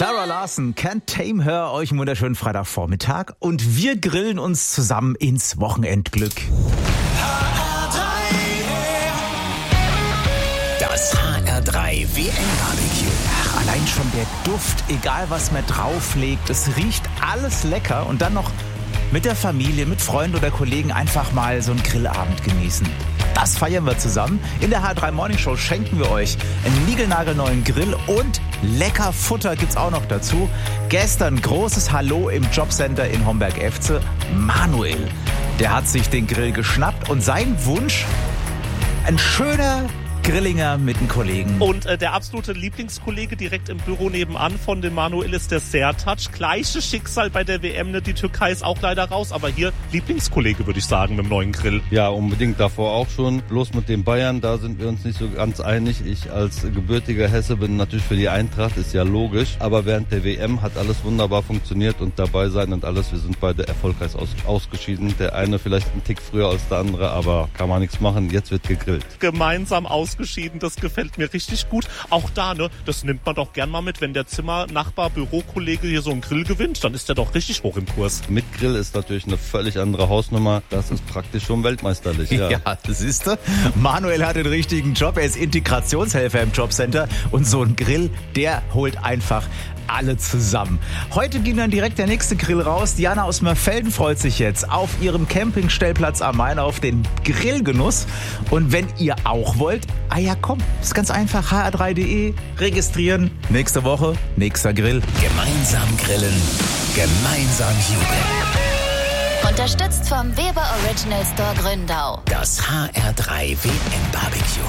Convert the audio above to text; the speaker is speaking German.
Sarah Larson, Can't Tame Her, euch einen wunderschönen Freitagvormittag und wir grillen uns zusammen ins Wochenendglück. Das HR3 WM-Barbecue. Allein schon der Duft, egal was man drauflegt, es riecht alles lecker und dann noch mit der Familie, mit Freunden oder Kollegen einfach mal so einen Grillabend genießen. Das feiern wir zusammen. In der HR3 Morning Show schenken wir euch einen niegelnagelneuen Grill und lecker Futter gibt's auch noch dazu. Gestern großes Hallo im Jobcenter in Homberg-Efze. Manuel, der hat sich den Grill geschnappt und sein Wunsch, ein schöner Grillinger mit einem Kollegen. Und der absolute Lieblingskollege direkt im Büro nebenan von dem Manuel ist der Sertac. Gleiches Schicksal bei der WM, die Türkei ist auch leider raus, aber hier Lieblingskollege, würde ich sagen, mit dem neuen Grill. Ja, unbedingt, davor auch schon. Bloß mit den Bayern, da sind wir uns nicht so ganz einig. Ich als gebürtiger Hesse bin natürlich für die Eintracht, ist ja logisch. Aber während der WM hat alles wunderbar funktioniert und dabei sein und alles. Wir sind beide erfolgreich ausgeschieden. Der eine vielleicht einen Tick früher als der andere, aber kann man nichts machen. Jetzt wird gegrillt. Gemeinsam ausgeschieden, das gefällt mir richtig gut. Auch da, das nimmt man doch gern mal mit, wenn der Zimmernachbar, Bürokollege hier so einen Grill gewinnt, dann ist der doch richtig hoch im Kurs. Mit Grill ist natürlich eine völlig andere Hausnummer. Das ist praktisch schon weltmeisterlich. Ja, das ist er. Manuel hat den richtigen Job. Er ist Integrationshelfer im Jobcenter und so ein Grill, der holt einfach alle zusammen. Heute ging dann direkt der nächste Grill raus. Diana aus Mörfelden freut sich jetzt auf ihrem Campingstellplatz am Main auf den Grillgenuss. Und wenn ihr auch wollt, ja komm, ist ganz einfach, hr3.de registrieren. Nächste Woche, nächster Grill. Gemeinsam grillen, gemeinsam jubeln. Unterstützt vom Weber Original Store Gründau. Das HR3 WM-Barbecue.